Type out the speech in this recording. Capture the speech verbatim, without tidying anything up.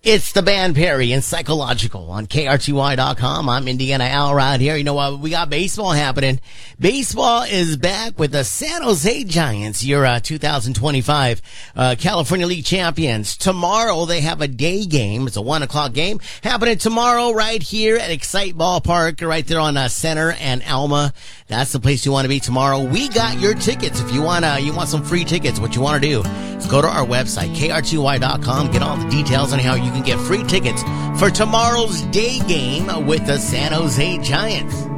It's the band Perry and Psychological on K R T Y dot com. I'm Indiana Al right here. You know what? We got baseball happening. Baseball is back with the San Jose Giants, your uh, two thousand twenty-five uh, California League champions. Tomorrow they have a day game. It's a one o'clock game happening tomorrow right here at Excite Ballpark, right there on uh, Center and Alma. That's the place you want to be tomorrow. We got your tickets. If you want to, you want some free tickets, what you want to do is go to our website, K R T Y dot com, get all the details on how you can get free tickets for tomorrow's day game with the San Jose Giants.